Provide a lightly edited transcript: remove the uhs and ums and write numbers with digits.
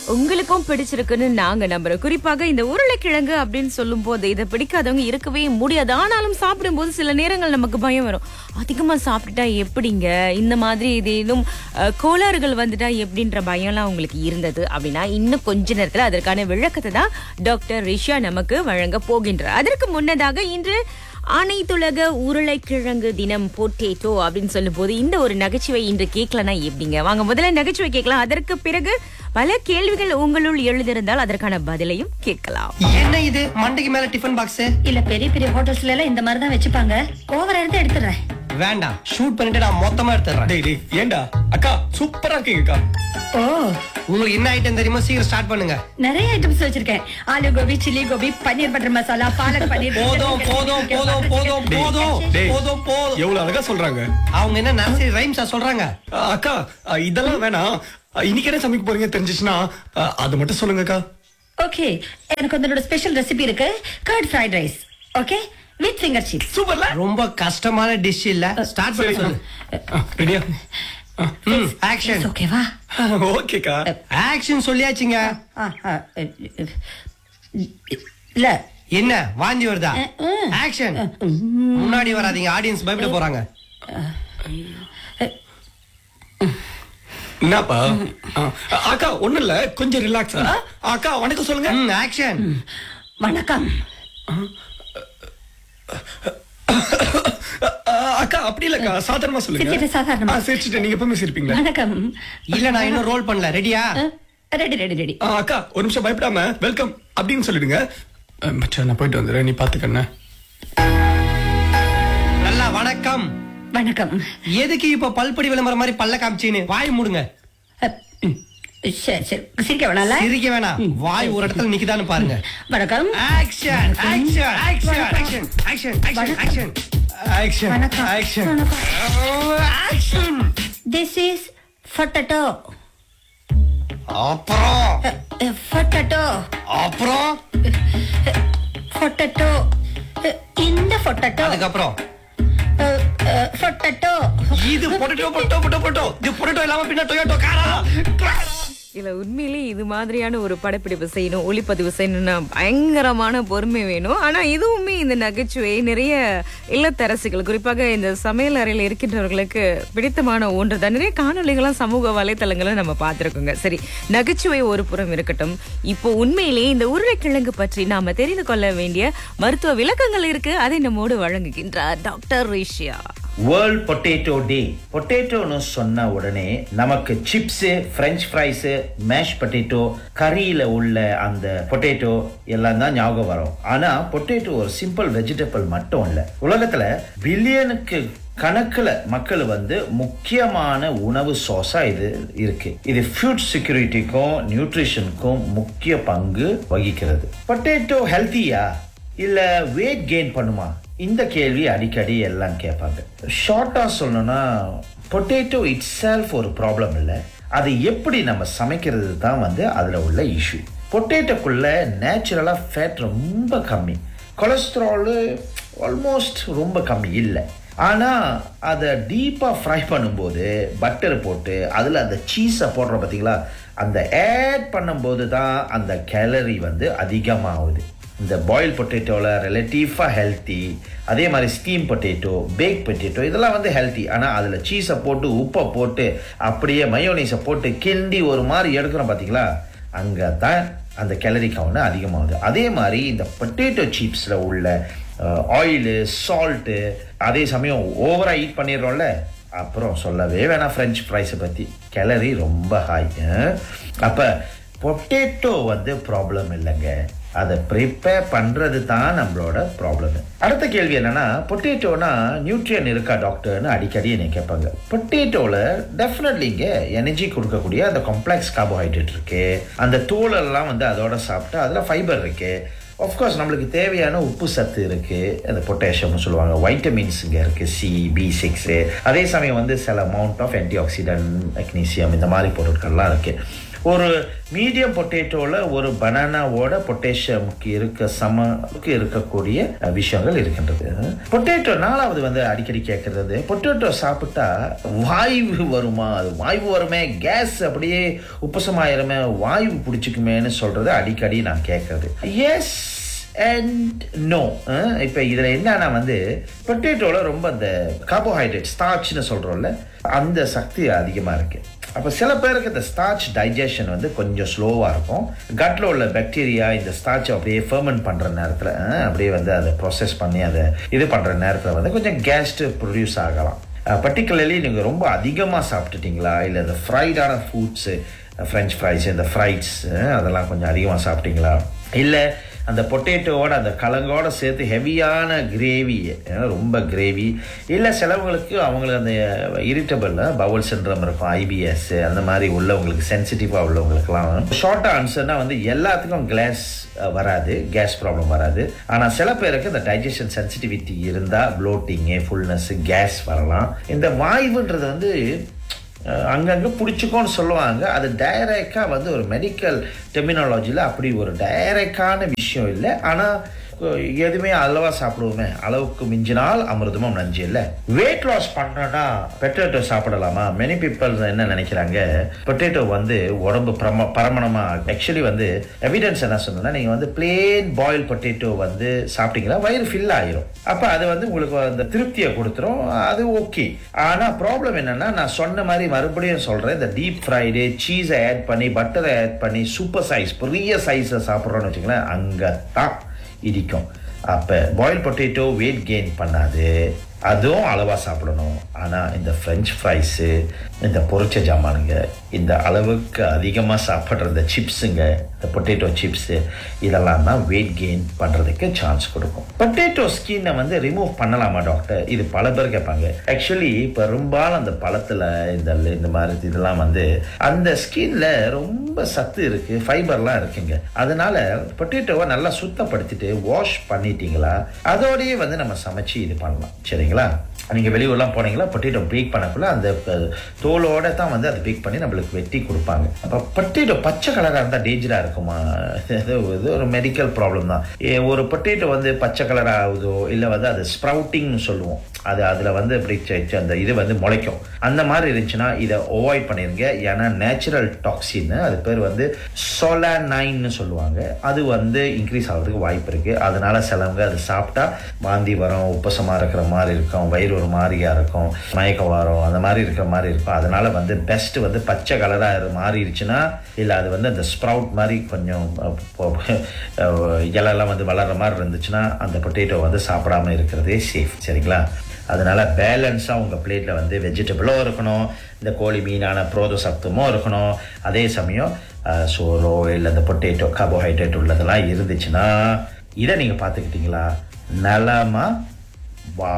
உங்களுக்கும் பிடிச்சிருக்குன்னு நாங்க நம்புறோம். குறிப்பாக இந்த உருளைக்கிழங்கு அப்படின்னு சொல்லும் போது இதை பிடிக்காதவங்க இருக்கவே முடியாது. ஆனாலும் சாப்பிடும்போது சில நேரங்கள் நமக்கு பயம் வரும். அதிகமா சாப்பிட்டுட்டா எப்படிங்க, இந்த மாதிரி ஏதேனும் கோளாறுகள் வந்துட்டா எப்படின்ற பயம்லாம் உங்களுக்கு இருந்தது அப்படின்னா இன்னும் கொஞ்ச நேரத்துல அதற்கான விளக்கத்தை தான் டாக்டர் ரிஷா நமக்கு வழங்க போகின்றார். அதற்கு முன்னதாக இன்று அனைத்துலக உருளைக்கிழங்கு தினம், பொட்டேட்டோ அப்படின்னு சொல்லும் போது இந்த ஒரு நகைச்சுவை இன்று கேட்கலன்னா எப்படிங்க? வாங்க முதல்ல நகைச்சுவை கேட்கலாம். அதற்கு பிறகு பல கேள்விகள் உங்களுள் எழுதிருந்தால் அதற்கான பதிலையும் கேட்கலாம். என்ன இது மண்டைக்கு மேல டிஃபன் பாக்ஸ்? இல்ல பெரிய பெரிய ஹோட்டல்ஸ்ல எல்லாம் இந்த மாதிரி தான் வச்சுப்பாங்க. ஓவரா எடுத்து எடுத்துறேன். வேண்டாம், ஷூட் பண்ணிட்டு நான் மொத்தமா எடுத்துறேன். டேய் டேய் ஏண்டா அக்கா சூப்பரா இருக்கீங்கக்கா. ஓ, உங்களுக்கு என்ன ஐட்டம் தெரியுமோ சீக்கிரம் ஸ்டார்ட் பண்ணுங்க. நிறைய ஐட்டம்ஸ் வச்சிருக்கேன். ஆலு கோபி, சில்லி கோபி, பன்னீர் பட்டர் மசாலா, பாலக் பன்னீர். போதும் போதும் போதும் போதும் போதும் டேய், போதும் போதும். எவ்வளவு அழகா சொல்றாங்க. அவங்க என்ன நர்சரி ரைம்ஸா சொல்றாங்க? அக்கா இதெல்லாம் வேணாம். இன்னைக்கு என்ன சமைக்க போறீங்க தெரிஞ்சிச்சுன்னா அது மட்டும் சொல்லுங்கக்கா. ஓகே, எனக்கு உங்களோட ஸ்பெஷல் ரெசிபி இருக்கு. Curd fried rice. Okay, with finger chips. சூப்பர்ல. ரொம்ப கஷ்டமான டிஷ் இல்ல. ஸ்டார்ட் பண்ண சொல்லு. ரெடியா? ஆக்ஷன். ஓகேவா? ஓகேக்கா. ஆக்ஷன் சொல்லியாச்சுங்க. இல்ல என்ன வாந்தி வருதா? ஆக்ஷன். முன்னாடி வராதீங்க, ஆடியன்ஸ் பயப்பட போறாங்க. என்னப்பா? அக்கா ஒண்ணும் இல்ல, கொஞ்சம் ரிலாக்ஸ். அக்கா வணக்கம் சொல்லுங்க. ஆக்ஷன். வணக்கம். அக்கா அப்படி இல்லக்கா, சாதாரணமா சொல்லுங்க. சிரிச்சிட்டு சாதாரணமா. சிரிச்சிட்டு நீங்க எப்பவுமே சிரிப்பீங்களா? வணக்கம். இல்ல நான் இன்னும் ரோல் பண்ணல. ரெடியா? Ready ready ready. அக்கா ஒரு நிமிஷம் பயப்படாம வெல்கம் அப்படின்னு சொல்லிடுங்க. மச்சான் நான் போயிட்டு வந்துடுறேன், நீ பாத்துக்கண்ண. நல்லா வணக்கம். வணக்கம். எதுக்கு இப்ப பல்படி விளம்பரம் மாதிரி பல்ல காமிச்சின்னு வாய் மூடுங்க. சரி சரி, சிரிக்க வேணாம்ல? சிரிக்க வேணாம், வாய் ஒரு இடத்துல நிக்குதான்னு பாருங்க. வணக்கம். Action action action action action action action action வணக்கம். ஆக்ஷன் வணக்கம். ஆக்ஷன். This is potato. அப்புறம் Potato. அப்புறம் Potato. இந்த potato. அதுக்கப்புறம் Potato. இது பொட்டேட்டோ பொட்டோ பொட்டோ பொட்டோ. இது பொட்டேட்டோ இல்லாம பின்ன டொயோட்டோ காரா. இல்ல உண்மையிலே இது மாதிரியான ஒரு படப்பிடிப்பு செய்யணும், ஒளிப்பதிவு செய்யணும்னா பயங்கரமான பொறுமை வேணும். ஆனா இதுவுமே இந்த நகைச்சுவை நிறைய இல்லத்தரசிகள், குறிப்பாக இந்த சமையல் அறையில் இருக்கின்றவர்களுக்கு பிடித்தமான ஒன்று தான். நிறைய காணொலிகளும் சமூக வலைத்தளங்களை நம்ம பார்த்திருக்கோங்க. சரி, நகைச்சுவை ஒரு புறம் இருக்கட்டும். இப்போ உண்மையிலேயே இந்த உருளைக்கிழங்கு பற்றி நாம தெரிந்து கொள்ள வேண்டிய மருத்துவ விளக்கங்கள் இருக்கு. அதை நம்மோடு வழங்குகின்றார் டாக்டர் ரிஷியா. வேர்ல்ட் பொட்டேட்டோ டே. பொட்டேட்டோன்னு சொன்ன உடனே நமக்கு chips, French fries, mash potato, கறியில உள்ள அந்த பொட்டேட்டோ எல்லாம் தான் ஞாபகம் வரும். ஆனா பொட்டேட்டோ ஒரு சிம்பிள் வெஜிடபிள் மட்டும் இல்ல. உலகத்துல பில்லியனுக்கு கணக்குல மக்கள் முக்கியமான உணவு சோர்ஸா இது இருக்கு. இது ஃபுட் செக்யூரிட்டிக்கும் நியூட்ரிஷனுக்கும் முக்கிய பங்கு வகிக்கிறது. பொட்டேட்டோ ஹெல்த்தியா இல்ல வெயிட் கெயின் பண்ணுமா? இந்த கேள்வி அடிக்கடி எல்லாம் கேட்பாங்க. ஷார்ட்டா சொல்லணும்னா பொட்டேட்டோ இட் செல்ஃப் ஒரு ப்ராப்ளம் இல்லை, அது எப்படி நம்ம சமைக்கிறது தான் அதுல உள்ள இஷ்யூ. பொட்டேட்டோக்குள்ள நேச்சுரலா ஃபேட் ரொம்ப கம்மி, கொலஸ்ட்ரால் ஆல்மோஸ்ட் ரொம்ப கம்மி இல்லை. ஆனா அதை டீப்பா ஃப்ரை பண்ணும்போது பட்டர் போட்டு அதுல அந்த சீஸை போடுற பார்த்தீங்களா, அந்த ஆட் பண்ணும்போது தான் அந்த கேலரி அதிகமாகுது. இந்த பாயில் பொட்டேட்டோவில் ரிலேட்டிவாக ஹெல்த்தி. அதே மாதிரி ஸ்டீம் பொட்டேட்டோ, பேக் பொட்டேட்டோ இதெல்லாம் ஹெல்த்தி. ஆனால் அதில் சீஸை போட்டு உப்பை போட்டு அப்படியே மயோனைஸை போட்டு கிண்டி ஒரு மாதிரி எடுக்கிறோம் பார்த்தீங்களா, அங்கே தான் அந்த கேலரி கவுண்ட் அதிகமாகுது. அதே மாதிரி இந்த பொட்டேட்டோ சிப்ஸில் உள்ள ஆயிலு, சால்ட்டு, அதே சமயம் ஓவராக ஈட் பண்ணிடுறோம்ல, அப்புறம் சொல்லவே வேணாம் ஃப்ரெஞ்ச் ஃப்ரைஸை பற்றி, கேலரி ரொம்ப ஹாய். அப்போ பொட்டேட்டோ ப்ராப்ளம் இல்லைங்க, அதை ப்ரிப்பேர் பண்றது தான் நம்மளோட ப்ராப்ளம். அடுத்த கேள்வி என்னன்னா, பொட்டேட்டோனா நியூட்ரியன் இருக்கா டாக்டர்னு அடிக்கடி என்னை கேட்பாங்க. பொட்டேட்டோல டெஃபினெட்லிங்க எனர்ஜி கொடுக்கக்கூடிய அந்த காம்ப்ளெக்ஸ் கார்போஹைட்ரேட் இருக்கு. அந்த தோலெல்லாம் அதோட சாப்பிட்டா அதில் ஃபைபர் இருக்கு. ஆஃப்கோர்ஸ் நம்மளுக்கு தேவையான உப்பு சத்து இருக்கு, அந்த பொட்டாசியம்னு சொல்லுவாங்க. வைட்டமின்ஸ் இங்கே இருக்கு, C, B6. அதே சமயம் சில amount of anti accident, magnesium, இந்த மாதிரி பொருட்கள்லாம் இருக்கு. ஒரு மீடியம் பொட்டேட்டோல ஒரு பனானாவோட பொட்டேஷியமுக்கு சமக்கு இருக்கக்கூடிய விஷயங்கள் இருக்கின்றது. பொட்டேட்டோ 4வது வந்து அடிக்கடி கேட்கறது, பொட்டேட்டோ சாப்பிட்டா வாய்வு வருமா? அது வாய்வு வருமே, கேஸ் அப்படியே உப்பசமாயிருமே, வாய்வு பிடிச்சிக்குமேன்னு சொல்றது அடிக்கடி நான் கேட்கறது. Yes and no. இப்ப இதுல என்னன்னா வந்து பொட்டேட்டோல ரொம்ப அந்த கார்போஹைட்ரேட் ஸ்டார்ச்னு சொல்றோம்ல, அந்த சக்தி அதிகமா இருக்கு. அப்ப சில பேருக்கு இந்த ஸ்டார்ச் டைஜஷன் வந்து கொஞ்சம் ஸ்லோவா இருக்கும். கட்ல உள்ள பாக்டீரியா இந்த ஸ்டார்ச் அப்படியே ஃபெர்மென்ட் பண்ற நேரத்துல அப்படியே வந்து அதை ப்ராசஸ் பண்ணி அதை இது பண்ற நேரத்துல வந்து கொஞ்சம் கேஸ் ப்ரொடியூஸ் ஆகலாம். பர்டிகுலர்லி நீங்க ரொம்ப அதிகமா சாப்பிட்டுட்டீங்களா, இல்ல இந்த ஃப்ரைடான ஃபுட்ஸ், ஃப்ரெஞ்ச் ஃப்ரைஸ், இந்த ஃப்ரைட்ஸ் அதெல்லாம் கொஞ்சம் அதிகமா சாப்பிட்டீங்களா, இல்ல அந்த பொட்டேட்டோவோட அந்த கலங்கோட சேர்த்து ஹெவியான கிரேவி, ரொம்ப கிரேவி, இல்லை சிலவங்களுக்கு அவங்களுக்கு அந்த இரிட்டபிள் பவுல் சிண்ட்ரம் இருக்கும், IBS அந்த மாதிரி உள்ளவங்களுக்கு, சென்சிட்டிவாக உள்ளவங்களுக்குலாம் ஷார்ட்டாக ஆன்சர்னா வந்து எல்லாத்துக்கும் கேஸ் ப்ராப்ளம் வராது. ஆனால் சில பேருக்கு இந்த டைஜஷன் சென்சிட்டிவிட்டி இருந்தால் ப்ளோட்டிங்கு, ஃபுல்னஸ், கேஸ் வரலாம். இந்த வாய்வுன்றது வந்து அங்கங்க பிடிச்சிக்கோன்னு சொல்லுவாங்க. அது டைரக்டா வந்து ஒரு மெடிக்கல் டெர்மினாலஜியில் அப்படி ஒரு டைரக்டான விஷயம் இல்லை. ஆனால் எதுவுமே அளவா சாப்பிடுவோமே, அளவுக்கு மிஞ்சினால் அமிர்தமும் நஞ்சு இல்லை. வெயிட் லாஸ் பண்ணனா பொட்டேட்டோ சாப்பிடலாமா? மெனி பீப்பிள் என்ன நினைக்கிறாங்க, பொட்டேட்டோ வந்து உடம்பு பரமணமா. ஆக்சுவலி வந்து எவிடன்ஸ் என்ன சொன்னா, நீங்க வந்து பிளேன் பாயில் பொட்டேட்டோ வந்து சாப்பிட்டீங்களா வயிறு ஃபில் ஆயிரும். அப்ப அது வந்து உங்களுக்கு அந்த திருப்தியை கொடுத்துரும், அது ஓகே. ஆனா ப்ராப்ளம் என்னன்னா, நான் சொன்ன மாதிரி மறுபடியும் சொல்றேன், இந்த டீப் ஃப்ரைடு சீஸை ஆட் பண்ணி பட்டரை ஆட் பண்ணி சூப்பர் சைஸ் பெரிய சைஸை சாப்பிட்றோன்னு வச்சுங்களேன், அங்கதான் இடிக்கும். அப்ப பாயில் பொட்டேட்டோ வெயிட் கெயின் பண்ணாது, அதுவும் அளவா சாப்பிடணும். ஆனா இந்த பிரெஞ்ச் ஃப்ரைஸ், இந்த பொரிச்ச ஜாமானுங்க, இந்த அளவுக்கு அதிகமா சாப்பிட்ற இந்த சிப்ஸுங்க, இந்த பொட்டேட்டோ சிப்ஸ், இதெல்லாம் தான் வெயிட் கெயின் பண்றதுக்கு சான்ஸ் கொடுக்கும். பொட்டேட்டோ ஸ்கின்னை வந்து ரிமூவ் பண்ணலாமா டாக்டர்? இது பல பேர் கேட்பாங்க. ஆக்சுவலி பெரும்பாலும் அந்த பழத்துல இந்த மாதிரி இதெல்லாம் வந்து அந்த ஸ்கின்ல ரொம்ப சத்து இருக்கு, ஃபைபர்லாம் இருக்குங்க. அதனால பொட்டேட்டோவை நல்லா சுத்தப்படுத்திட்டு வாஷ் பண்ணிட்டீங்களா, அதோடய வந்து நம்ம சமைச்சு இது பண்ணலாம். சரிங்களா? நீங்க வெளியூர்லாம் போனீங்களா, பொட்டேட்டோ பேக் பண்ணக்குள்ள அந்த தோலோட தான் வந்து அதை பேக் பண்ணி நம்மளுக்கு வெட்டி கொடுப்பாங்க. அப்ப பொட்டேட்டோ பச்சை கலரா இருந்தா டேஞ்சரா இருக்குமா? இது ஒரு மெடிக்கல் ப்ராப்ளம் தான். ஒரு பொட்டேட்டோ வந்து பச்சை கலர் ஆகுதோ, இல்ல வந்து அது ஸ்ப்ரவுட்டிங்னு சொல்லுவோம், அது அதுல வந்து அந்த இது வந்து முளைக்கும். அந்த மாதிரி இருந்துச்சுன்னா இதை அவாய்ட் பண்ணிருங்க. ஏன்னா நேச்சுரல் டாக்ஸின், அது பேர் வந்து சோலானைன்னு சொல்லுவாங்க, அது வந்து இன்க்ரீஸ் ஆகிறதுக்கு வாய்ப்பு இருக்கு. அதனால சிலவங்க அது சாப்பிட்டா வாந்தி வரும், உப்பசமா இருக்கிற மாதிரி இருக்கும், வயிறு ஒரு மாதிரியா இருக்கும், மயக்கம் வரும், அந்த மாதிரி இருக்கிற மாதிரி இருக்கும். அதனால வந்து பெஸ்ட் வந்து பச்சை கலரா மாறிடுச்சுன்னா, இல்ல அது வந்து அந்த ஸ்ப்ரவுட் மாதிரி கொஞ்சம் இலெல்லாம் வந்து வளர்ற மாதிரி இருந்துச்சுன்னா அந்த பொட்டேட்டோ வந்து சாப்பிடாம இருக்கிறதே சேஃப். சரிங்களா? அதனால பேலன்ஸா உங்க பிளேட்ல வந்து வெஜிடபிளும் இருக்கணும், இந்த கோழி மீனான புரோத சத்துமும் இருக்கணும், அதே சமயம் சோறோ இல்லை இந்த பொட்டேட்டோ கார்போஹைட்ரேட் உள்ளதெல்லாம் இருந்துச்சுன்னா, இதை நீங்க பார்த்துக்கிட்டீங்களா, நலமா